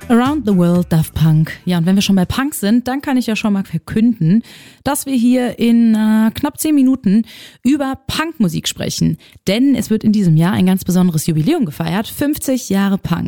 Around the World Daft Punk. Ja, und wenn wir schon bei Punk sind, dann kann ich ja schon mal verkünden, dass wir hier in knapp 10 Minuten über Punkmusik sprechen. Denn es wird in diesem Jahr ein ganz besonderes Jubiläum gefeiert, 50 Jahre Punk.